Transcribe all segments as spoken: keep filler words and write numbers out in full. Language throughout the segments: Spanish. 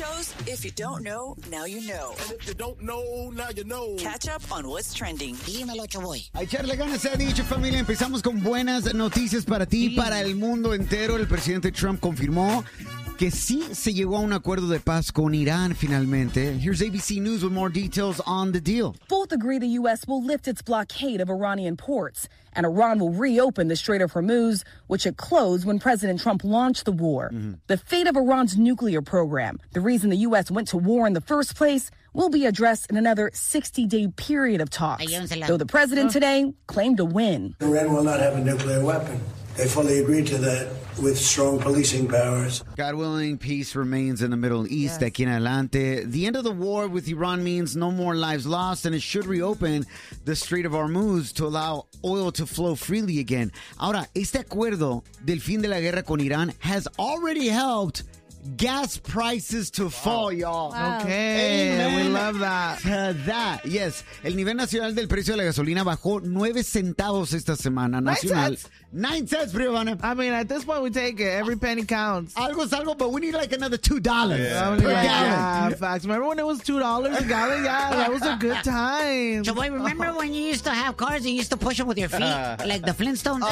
shows, if you don't know, now you know. And if you don't know, now you know. Catch up on what's trending. Dímelo, Choboy. A echarle ganas, se ha dicho, familia. Empezamos con buenas noticias para ti, sí. Para el mundo entero. El presidente Trump confirmó que sí se llegó a un acuerdo de paz con Irán finalmente. Here's A B C News with more details on the deal. Both agree the U S will lift its blockade of Iranian ports, and Iran will reopen the Strait of Hormuz, which it closed when President Trump launched the war. Mm-hmm. The fate of Iran's nuclear program, the reason the U S went to war in the first place, will be addressed in another sixty-day period of talks, though the president today claimed a win. Iran will not have a nuclear weapon. They fully agreed to that with strong policing powers. God willing, peace remains in the Middle East. Yes. Aquí en adelante. The end of the war with Iran means no more lives lost, and it should reopen the Strait of Hormuz to allow oil to flow freely again. Ahora, este acuerdo del fin de la guerra con Irán has already helped gas prices to fall, y'all. Wow. Okay, Amen. We love that. Uh, that, yes. El nivel nacional del precio de la gasolina bajó nueve centavos esta semana. Nacional. Nine cents, Briovanna. I mean, at this point, we take it. Every penny counts. Algo es algo, but we need like another two dollars yeah. per yeah. gallon. Yeah, facts. Remember when it was two dollars a gallon? Yeah, that was a good time. So, boy, remember oh. when you used to have cars and you used to push them with your feet? Like the Flintstones?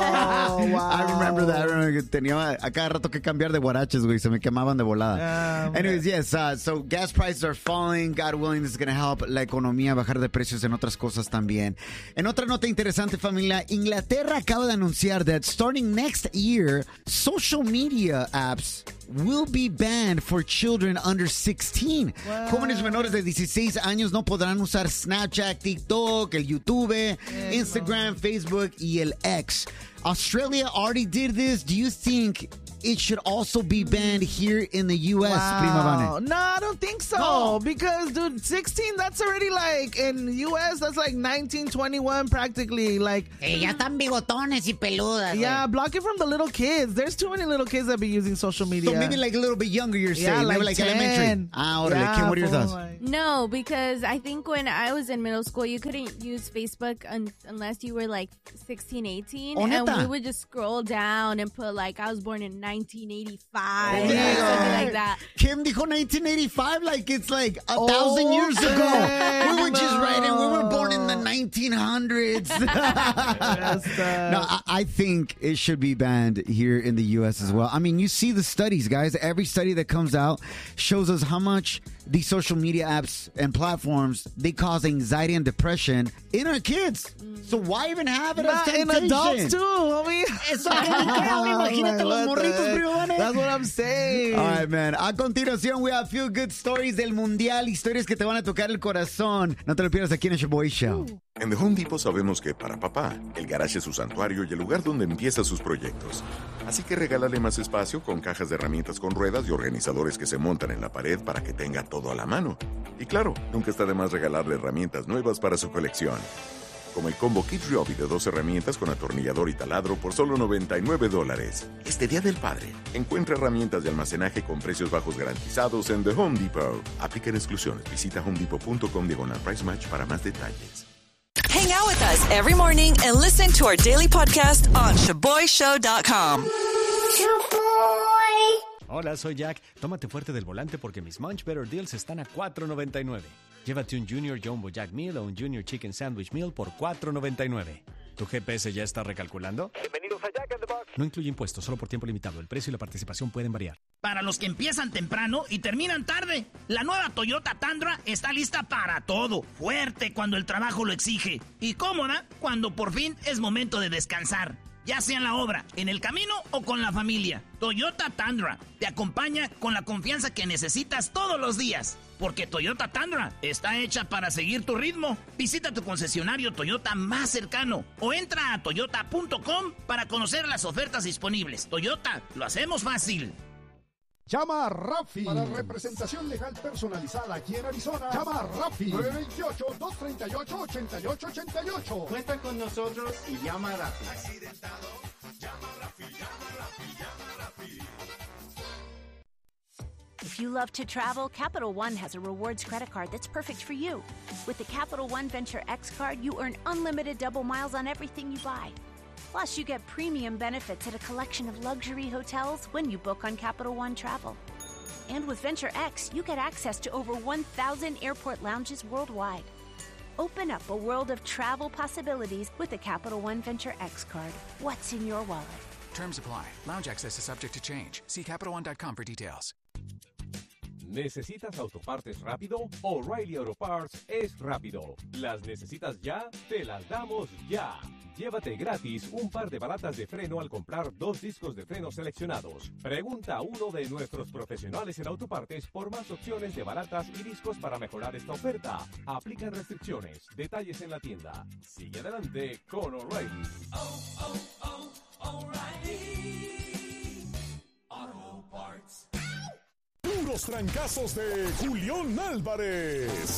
Oh, wow. I remember that. I remember que tenía a cada rato que cambiar de guaraches, güey. Se me quemaban de volada. Um, Anyways, yes, uh, so gas prices are falling. God willing, this is going to help la economía bajar de precios en otras cosas también. En otra nota interesante, familia, Inglaterra acaba de anunciar that starting next year, social media apps will be banned for children under sixteen. Wow. Jóvenes menores de dieciséis años no podrán usar Snapchat, TikTok, el YouTube, yeah, Instagram, no. Facebook y el X. Australia already did this. Do you think it should also be banned here in the U S, wow. Prima Vane? No, I don't think so. No. Because, dude, sixteen, that's already like, in the U S, that's like nineteen, twenty-one practically. Like, hey, ya están bigotones y peludas. Yeah, wey. Block it from the little kids. There's too many little kids that be using social media. So maybe like a little bit younger, you're saying. Yeah, like, maybe like ten. Elementary. Ah, órale, yeah, Kim, what are your thoughts? No, because I think when I was in middle school, you couldn't use Facebook un- unless you were like sixteen, eighteen. Oh, and neta? we would just scroll down and put like, I was born in nineteen eighty-five. Oh, yeah. Something like that. Kim dijo nineteen eighty-five like it's like a oh, thousand years ago. We were just writing, we were born in the nineteen hundreds. No, I, I think it should be banned here in the U S as well. I mean, you see the studies, guys. Every study that comes out shows us how much these social media apps and platforms, they cause anxiety and depression in our kids. So why even have it as temptation? In adults too, homie. That's what I'm saying. All right, man. A continuación, we have feel good stories del mundial, historias que te van a tocar el corazón. No te lo pierdas aquí en el Shaboy Show. En The Home Depot sabemos que para papá, el garage es su santuario y el lugar donde empieza sus proyectos. Así que regálale más espacio con cajas de herramientas con ruedas y organizadores que se montan en la pared para que tenga todo a la mano. Y claro, nunca está de más regalarle herramientas nuevas para su colección. Como el combo Kid Ryobi de dos herramientas con atornillador y taladro por solo noventa y nueve dólares. Este Día del Padre, encuentra herramientas de almacenaje con precios bajos garantizados en The Home Depot. Aplican exclusiones. Visita homedepot.com diagonal price match para más detalles. Hang out with us every morning and listen to our daily podcast on shaboy show dot com. Hola, soy Jack. Tómate fuerte del volante porque mis Munch Better Deals están a cuatro noventa y nueve. Llévate un Junior Jumbo Jack Meal o un Junior Chicken Sandwich Meal por cuatro noventa y nueve. ¿Tu G P S ya está recalculando? Bienvenidos a Jack in the Box. No incluye impuestos, solo por tiempo limitado. El precio y la participación pueden variar. Para los que empiezan temprano y terminan tarde, la nueva Toyota Tundra está lista para todo. Fuerte cuando el trabajo lo exige y cómoda cuando por fin es momento de descansar. Ya sea en la obra, en el camino o con la familia. Toyota Tundra te acompaña con la confianza que necesitas todos los días. Porque Toyota Tundra está hecha para seguir tu ritmo. Visita tu concesionario Toyota más cercano o entra a toyota punto com para conocer las ofertas disponibles. Toyota, lo hacemos fácil. Llama a Rafi para representación legal personalizada aquí en Arizona. Llama a Rafi nueve dos ocho, dos tres ocho, ocho ocho ocho ocho. Cuenta con nosotros y llama a Rafi. Accidentado, llama a Rafi, llama a Rafi, llama a Rafi. If you love to travel, Capital One has a rewards credit card that's perfect for you. With the Capital One Venture X card, you earn unlimited double miles on everything you buy. Plus, you get premium benefits at a collection of luxury hotels when you book on Capital One Travel. And with Venture X, you get access to over one thousand airport lounges worldwide. Open up a world of travel possibilities with a Capital One Venture X card. What's in your wallet? Terms apply. Lounge access is subject to change. See Capital One dot com for details. ¿Necesitas autopartes rápido? O'Reilly Auto Parts es rápido. ¿Las necesitas ya? Te las damos ya. Llévate gratis un par de baratas de freno al comprar dos discos de freno seleccionados. Pregunta a uno de nuestros profesionales en autopartes por más opciones de baratas y discos para mejorar esta oferta. Aplican restricciones. Detalles en la tienda. Sigue adelante con O'Reilly. Oh, oh, oh, O'Reilly Auto Parts. Puros trancazos de Julián Álvarez.